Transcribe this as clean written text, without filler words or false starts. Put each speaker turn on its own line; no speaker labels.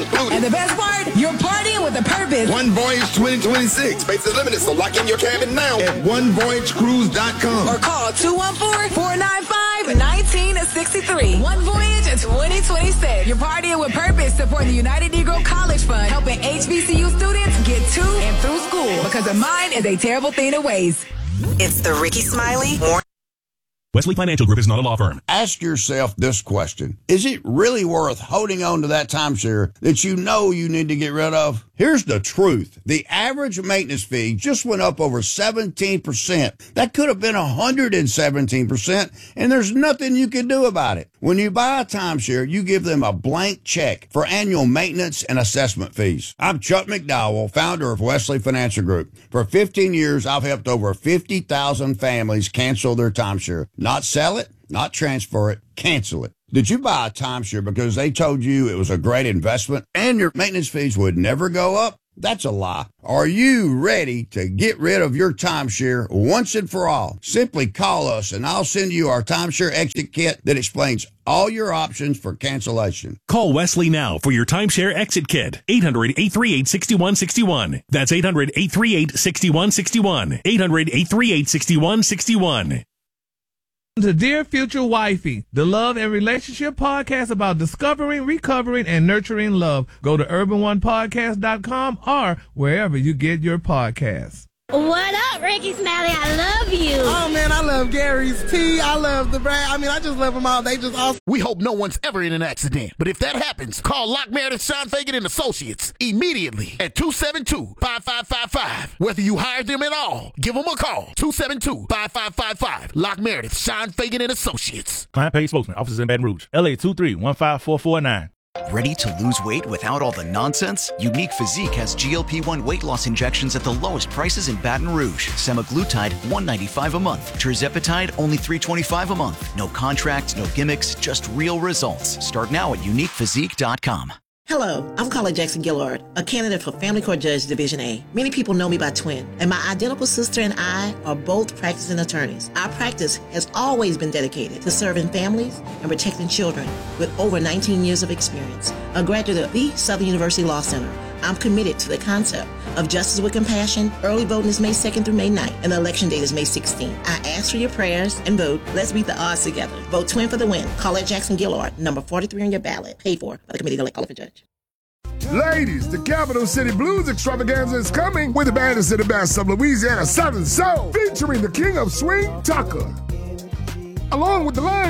And the best part, you're partying with a purpose.
One Voyage 2026. Space is limited, so lock in your cabin now at onevoyagecruise.com.
Or call 214-495-1963. One Voyage 2026. You're partying with purpose, supporting the United Negro College Fund, helping HBCU students get to and through school. Because a mind is a terrible thing to waste.
It's the Ricky Smiley Morning.
Wesley Financial Group is not a law firm.
Ask yourself this question. Is it really worth holding on to that timeshare that you know you need to get rid of? Here's the truth. The average maintenance fee just went up over 17%. That could have been 117%, and there's nothing you can do about it. When you buy a timeshare, you give them a blank check for annual maintenance and assessment fees. I'm Chuck McDowell, founder of Wesley Financial Group. For 15 years, I've helped over 50,000 families cancel their timeshare. Not sell it, not transfer it, cancel it. Did you buy a timeshare because they told you it was a great investment and your maintenance fees would never go up? That's a lie. Are you ready to get rid of your timeshare once and for all? Simply call us and I'll send you our timeshare exit kit that explains all your options for cancellation.
Call Wesley now for your timeshare exit kit. 800-838-6161. That's 800-838-6161. 800-838-6161.
To Dear Future Wifey, the love and relationship podcast about discovering, recovering, and nurturing love. Go to urbanonepodcast.com or wherever you get your podcasts.
What up, Ricky Smiley? I love you.
Oh, man, I love Gary's Tea. I love the brand. I mean, I just love them all. They just awesome.
We hope no one's ever in an accident. But if that happens, call Lock Meredith, Sean Fagan, and Associates immediately at 272-5555. Whether you hire them at all, give them a call. 272-5555. Lock Meredith, Sean Fagan, and Associates.
Client paid spokesman. Offices in Baton Rouge. LA 2315449.
Ready to lose weight without all the nonsense? Unique Physique has GLP-1 weight loss injections at the lowest prices in Baton Rouge. Semaglutide, $195 a month. Tirzepatide, only $325 a month. No contracts, no gimmicks, just real results. Start now at uniquephysique.com.
Hello, I'm Carla Jackson Gillard, a candidate for Family Court Judge Division A. Many people know me by twin, and my identical sister and I are both practicing attorneys. Our practice has always been dedicated to serving families and protecting children with over 19 years of experience. A graduate of the Southern University Law Center, I'm committed to the concept of justice with compassion. Early voting is May 2nd through May 9th, and the election date is May 16th. I ask for your prayers and vote. Let's beat the odds together. Vote twin for the win. Call it Jackson Gillard, number 43 on your ballot. Paid for by the committee to elect Oliver Judge.
Ladies, the Capital City Blues Extravaganza is coming with the band of the best of Louisiana Southern Soul, featuring the King of Swing, Tucker. Along with the line